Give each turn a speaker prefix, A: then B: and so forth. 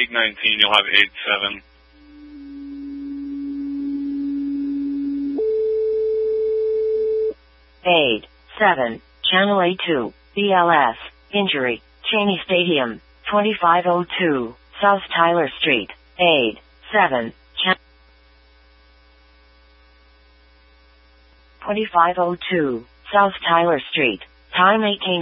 A: 819, you'll have 87.
B: Aid 7, Channel A2, BLS, injury, Cheney Stadium, 2502, South Tyler Street, Aid 7, 2502, South Tyler Street, time 18